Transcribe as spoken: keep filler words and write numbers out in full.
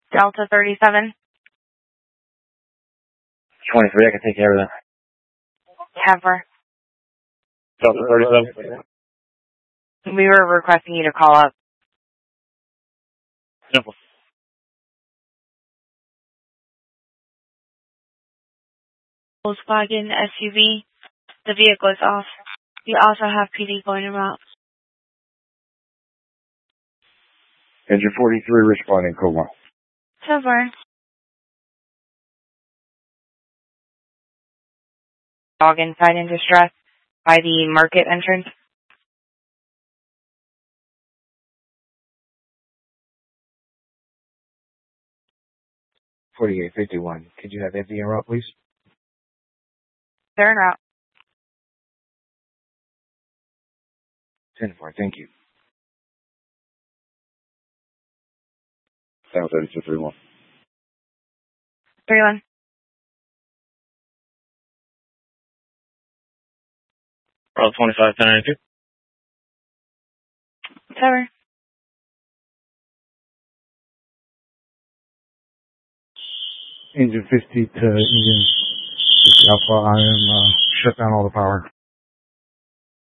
Delta thirty-seven. twenty-three, I can take care of that. Cover. Delta thirty-seven. We were requesting you to call up. Simple. Volkswagen S U V. The vehicle is off. We also have P D going en route. Engine forty-three responding, code one. Cover. Dog inside in distress by the market entrance. forty-eight fifty-one. Could you have empty en route, please? They're en route. ten four, thank you. Sound thirty-two three one. three one. Roll twenty-five ten ninety-two. Cover. Engine fifty to engine fifty Alpha, I am uh, shut down all the power.